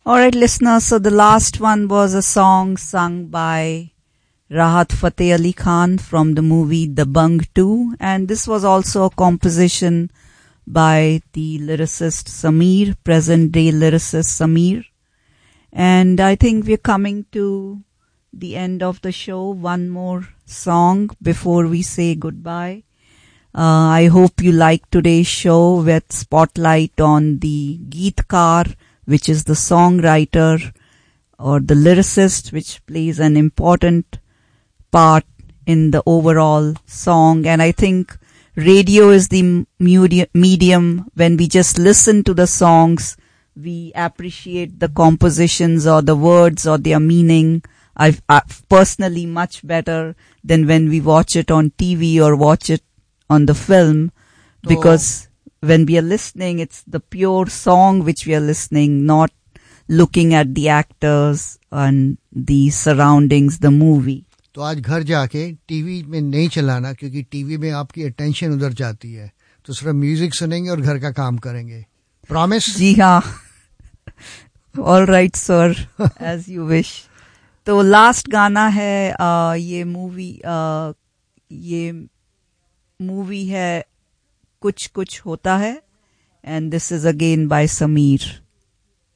Alright, listeners, so the last one was a song sung by Rahat Fateh Ali Khan from the movie Dabangg 2, and this was also a composition by the lyricist Sameer, present-day lyricist Sameer. And I think we're coming to the end of the show. One more song before we say goodbye. I hope you liked today's show with spotlight on the Geetkar, which is the songwriter or the lyricist, which plays an important part in the overall song. And I think radio is the medium. When we just listen to the songs, we appreciate the compositions or the words or their meaning. I personally much better than when we watch it on TV or watch it on the film, because when we are listening, it's the pure song which we are listening, not looking at the actors and the surroundings, the movie. तो आज घर जाके TV में नहीं चलाना, क्योंकि TV में आपकी अटेंशन उधर जाती है, तो सिर्फ म्यूजिक सुनेंगे और घर का काम करेंगे. प्रॉमिस? जी हाँ. All right sir, as you wish. तो लास्ट गाना है ये मूवी है कुछ कुछ होता है, and this is again bye Sameer.